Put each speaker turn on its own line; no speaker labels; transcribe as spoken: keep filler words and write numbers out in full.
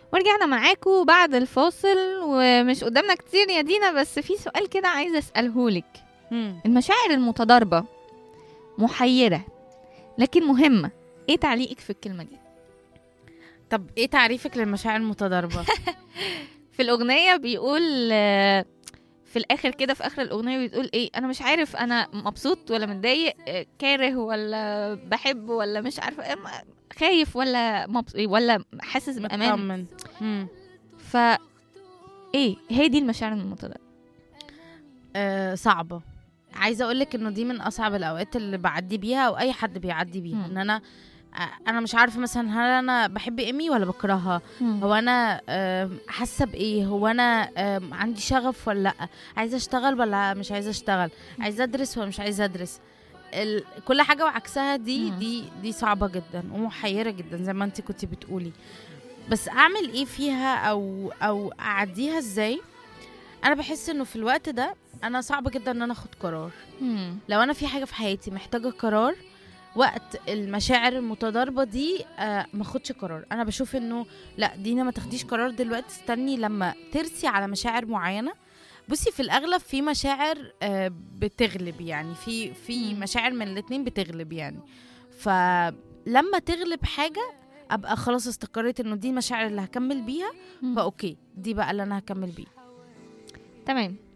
ورجعنا معاكم بعد الفاصل، ومش قدامنا كتير يا دينا، بس في سؤال كده عايزة أسألهولك.
مم.
المشاعر المتضاربة محيرة لكن مهمة، ايه تعليقك في الكلمة دي؟
طب ايه تعريفك للمشاعر المتضاربة؟
في الأغنية بيقول آه، في الآخر كده، في آخر الأغنية بيقول ايه، أنا مش عارف أنا مبسوط ولا متضايق، آه، كاره ولا بحب ولا مش عارفة إيه، خايف ولا مبسوط ولا حاسس بأمان.
مطمن. مم.
ف ايه هي دي المشاعر المتضاربة؟
آه صعبة. عايزة اقولك انه دي من اصعب الاوقات اللي بعدي بيها او اي حد بيعدي بيها.
مم.
ان انا آه، انا مش عارفة مثلا هل انا بحب ايمي ولا بكرهها، هو انا آه، حاسة بايه، هو انا آه، عندي شغف ولا لا، عايزة اشتغل ولا مش عايزة اشتغل، عايزة ادرس ولا مش عايزة ادرس. ال... كل حاجة وعكسها دي
مم.
دي دي صعبة جدا ومحيرة جدا زي ما انت كنتي بتقولي. بس اعمل ايه فيها او او اعديها ازاي؟ انا بحس انه في الوقت ده انا صعب جدا ان انا اخد قرار.
مم.
لو انا في حاجة في حياتي محتاجة قرار وقت المشاعر المتضاربة دي، آه ما اخدش قرار. انا بشوف انه لا دينا ما تاخديش قرار دلوقتي، استني لما ترسي على مشاعر معينة. بصي في الاغلب في مشاعر آه بتغلب، يعني في في
مم.
مشاعر من الاتنين بتغلب يعني. فلما تغلب حاجة ابقى خلاص استقريت انه دي المشاعر اللي هكمل بيها،
مم.
فاوكي دي بقى اللي انا هكمل بيها.
تمام.